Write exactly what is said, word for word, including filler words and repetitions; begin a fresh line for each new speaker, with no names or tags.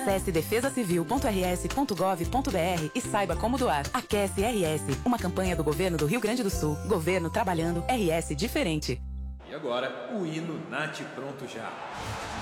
Acesse defesa civil ponto r s ponto gov ponto b r e saiba como doar. Aquece R S, uma campanha do governo do Rio Grande do Sul. Governo trabalhando, R S diferente.
E agora, o hino Nath Pronto Já.